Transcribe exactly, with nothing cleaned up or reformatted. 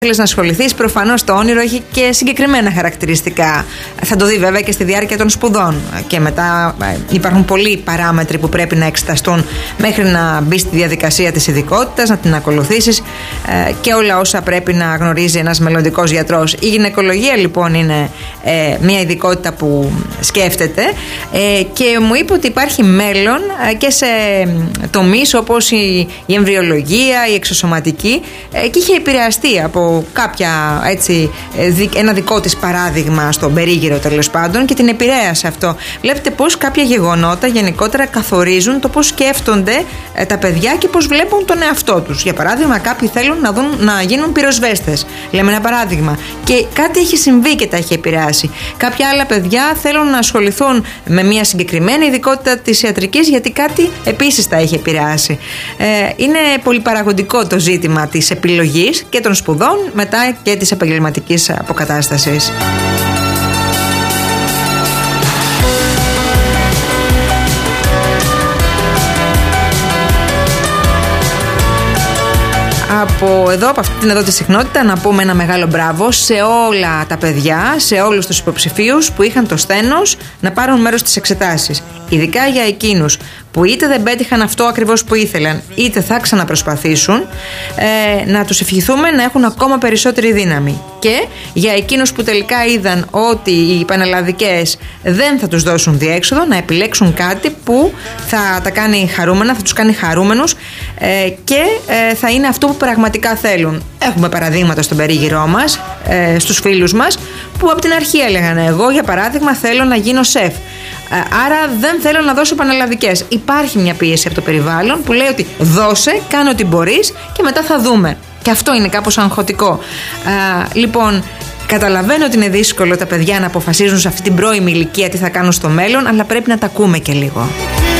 θέλεις να ασχοληθείς, προφανώς το όνειρο έχει και συγκεκριμένα χαρακτηριστικά. Θα το δει βέβαια και στη διάρκεια των σπουδών. Και μετά υπάρχουν πολλοί παράμετροι που πρέπει να εξεταστούν μέχρι να μπει στη διαδικασία της ειδικότητας, να την ακολουθήσεις και όλα όσα πρέπει να γνωρίζει ένας μελλοντικός γιατρός. Η γυναικολογία λοιπόν είναι ε, μια ειδικότητα που σκέφτεται ε, και μου είπε ότι υπάρχει μέλλον και σε τομείς όπως η, η εμβριολογία, η εξωσωματική ε, και είχε επηρεαστεί από κάποια, έτσι, ένα δικό της παράδειγμα στον περίγυρο τέλος πάντων και την επηρέασε αυτό. Βλέπετε πως κάποια γεγονότα γενικότερα καθορίζουν το πως σκέφτονται ε, τα παιδιά και πως βλέπουν τον εαυτό τους. Για παράδειγμα, κάποιοι θέλουν να, δουν, να γίνουν πυροσβέστες. Λέμε ένα παράδειγμα. Και κάτι έχει συμβεί και τα έχει επηρεάσει. Κάποια άλλα παιδιά θέλουν να ασχοληθούν με μια συγκεκριμένη ειδικότητα της ιατρικής γιατί κάτι επίσης τα έχει επηρεάσει. Ε, είναι πολυπαραγωγικό το ζήτημα της επιλογής και των σπουδών, μετά και της επαγγελματικής αποκατάστασης. Από εδώ, από αυτή την εδώ τη συχνότητα, να πούμε ένα μεγάλο μπράβο σε όλα τα παιδιά, σε όλους τους υποψηφίους που είχαν το σθένος να πάρουν μέρος στις εξετάσεις. Ειδικά για εκείνους που είτε δεν πέτυχαν αυτό ακριβώς που ήθελαν, είτε θα ξαναπροσπαθήσουν, ε, να τους ευχηθούμε να έχουν ακόμα περισσότερη δύναμη. Και για εκείνους που τελικά είδαν ότι οι πανελλαδικές δεν θα τους δώσουν διέξοδο, να επιλέξουν κάτι που θα τα κάνει χαρούμενα, θα τους κάνει χαρούμενους ε, και ε, θα είναι αυτό που πραγματικά θέλουν. Έχουμε παραδείγματα στον περίγυρό μας, ε, στους φίλους μας, που από την αρχή έλεγαν: εγώ για παράδειγμα θέλω να γίνω σεφ, άρα δεν θέλω να δώσω πανελλαδικές. Υπάρχει μια πίεση από το περιβάλλον που λέει ότι δώσε, κάνε ό,τι μπορείς και μετά θα δούμε. Και αυτό είναι κάπως αγχωτικό. Α, λοιπόν, καταλαβαίνω ότι είναι δύσκολο τα παιδιά να αποφασίζουν σε αυτή την πρώιμη ηλικία τι θα κάνουν στο μέλλον, αλλά πρέπει να τα ακούμε και λίγο.